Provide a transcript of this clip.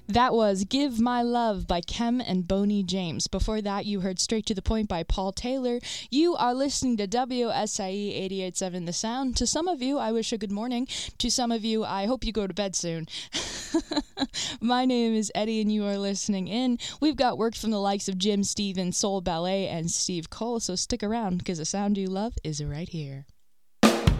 That was Give My Love by Kem and Boney James. Before that, you heard Straight to the Point by Paul Taylor. You are listening to WSIE 88.7 The Sound. To some of you, I wish a good morning. To some of you, I hope you go to bed soon. My name is Eddie, and you are listening in. We've got work from the likes of Jim Stevens, Soul Ballet, and Steve Cole, so stick around, because the sound you love is right here.